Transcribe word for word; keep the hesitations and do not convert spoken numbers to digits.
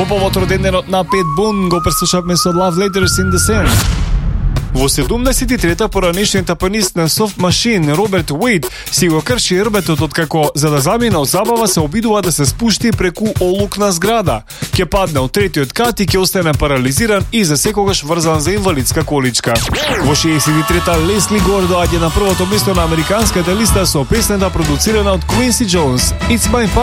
По повод роденденот на Пет Бун го преслушавме со Love Letters in the Sand. Во седумдесет и трета поранешниот тапанист на Soft Machine Роберт Уейд си го крши рбетот откако за да замине од забава се обидува да се спушти преку олукна зграда. Ќе падне од третиот кат и ќе остане парализиран и за секогаш врзан за инвалидска количка. Во шеесет и трета Лесли Гор доаѓа на првото место на американската листа со песната продуцирана од Quincy Jones It's My